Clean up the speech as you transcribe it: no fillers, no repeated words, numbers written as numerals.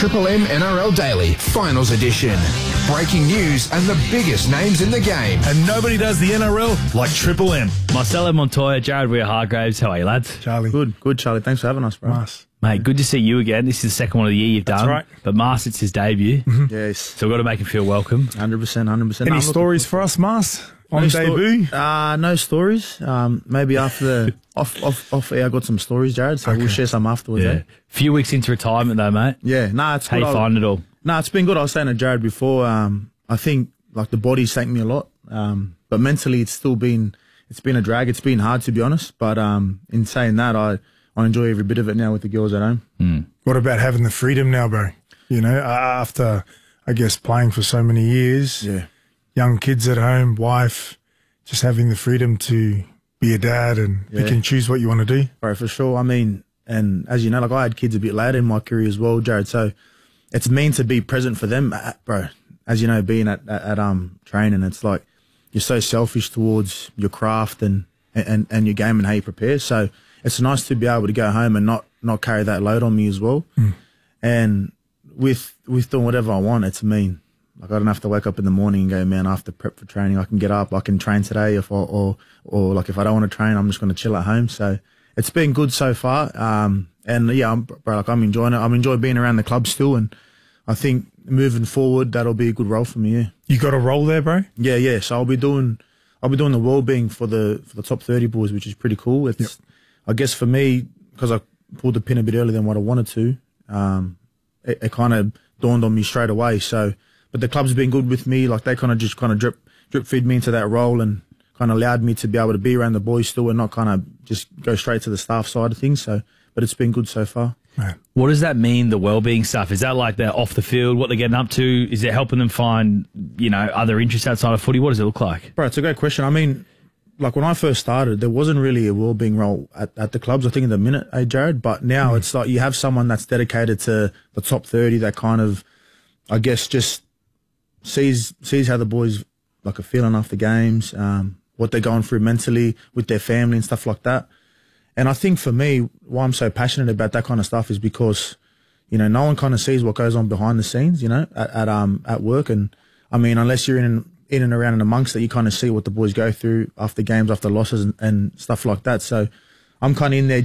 Triple M NRL Daily, Finals Edition. Breaking news and the biggest names in the game. And nobody does the NRL like Triple M. Marcelo Montoya, Jared Weir-Hargraves. How are you, lads? Charlie. Good, Charlie. Thanks for having us, bro. Nice. Mate, good to see you again. This is the second one of the year you've done. That's right. But Mars, it's his debut. Yes. So we've got to make him feel welcome. 100%. Any stories for us, Mars? On debut? No stories. Maybe after the off air, I got some stories, Jared. So we'll share some afterwards. Yeah. Eh? Few weeks into retirement though, mate. Yeah. Nah, it's How good. you find it all? Nah, it's been good. I was saying to Jared before. I think like the body's thanked me a lot. But mentally, it's been a drag. It's been hard, to be honest. But in saying that, I enjoy every bit of it now with the girls at home. What about having the freedom now, bro? You know, after, I guess, playing for so many years, Yeah. young kids at home, wife, just having the freedom to be a dad and pick and choose what you want to do. Bro, for sure. I mean, and as you know, like I had kids a bit later in my career as well, Jared. So it's mean to be present for them, bro. As you know, being at training, it's like you're so selfish towards your craft and your game and how you prepare. So it's nice to be able to go home and not carry that load on me as well. And with doing whatever I want, it's mean. Like I don't have to wake up in the morning and go, man, after prep for training, I can get up, I can train today. Or like if I don't want to train, I'm just going to chill at home. So it's been good so far. And yeah, I'm enjoying it. I'm enjoying being around the club still. And I think moving forward, that'll be a good role for me. Yeah. You got a role there, bro? Yeah. So I'll be doing the well-being for the top 30 boys, which is pretty cool. It's, I guess for me, because I pulled the pin a bit earlier than what I wanted to, it kind of dawned on me straight away. So, but the club's been good with me. Like they kind of drip feed me into that role and kind of allowed me to be able to be around the boys still and not kind of just go straight to the staff side of things. So, but it's been good so far. Man. What does that mean, the wellbeing stuff? Is that like they're off the field, what they're getting up to? Is it helping them find, other interests outside of footy? What does it look like? Bro, it's a great question. I mean, like when I first started, there wasn't really a wellbeing role at the clubs, I think, in the minute, Jared? But now it's like you have someone that's dedicated to the top 30 that kind of, I guess, just sees how the boys like are feeling after games, what they're going through mentally with their family and stuff like that. And I think for me, why I'm so passionate about that kind of stuff is because, no one kind of sees what goes on behind the scenes, at work. And I mean, unless you're in and around and amongst it, you kind of see what the boys go through after games, after losses and stuff like that. So I'm kind of in there